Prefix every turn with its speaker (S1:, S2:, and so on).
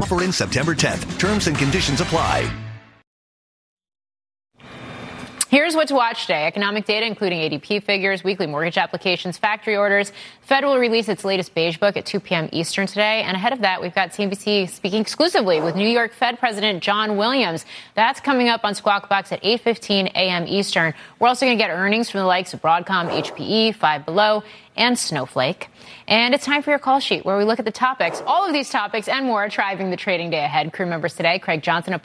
S1: Offer ends September 10th. Terms and conditions apply.
S2: Here's what to watch today. Economic data, including ADP figures, weekly mortgage applications, factory orders. Fed will release its latest beige book at 2 p.m. Eastern today. And ahead of that, we've got CNBC speaking exclusively with New York Fed President John Williams. That's coming up on Squawk Box at 8:15 a.m. Eastern. We're also going to get earnings from the likes of Broadcom, HPE, Five Below, and Snowflake. And it's time for your call sheet, where we look at the topics, all of these topics and more, driving the trading day ahead. Crew members today, Craig Johnson of